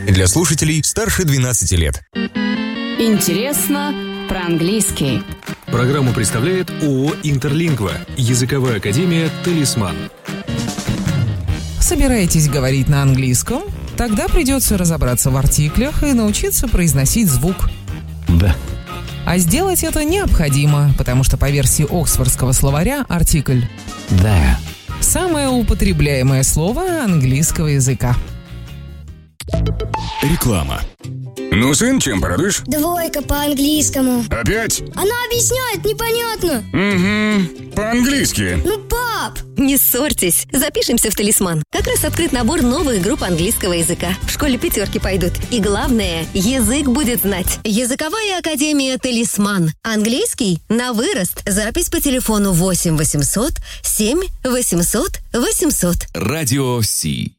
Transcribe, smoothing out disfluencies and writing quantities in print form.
Для слушателей старше 12 лет. Интересно про английский. Программу представляет ООО «Интерлингва». Языковая академия «Талисман». Собираетесь говорить на английском? Тогда придется разобраться в артиклях и научиться произносить звук «д». А сделать это необходимо, потому что по версии Оксфордского словаря артикль «да» – самое употребляемое слово английского языка. Реклама. Ну, сын, чем порадуешь? 2 по английскому. Опять? Она объясняет непонятно. Угу, по-английски. Ну, пап! Не ссорьтесь, запишемся в «Талисман». Как раз открыт набор новых групп английского языка. В школе 5 пойдут. И главное, язык будет знать. Языковая академия «Талисман». Английский на вырост. Запись по телефону 8 800 7 800 800. Радио Си.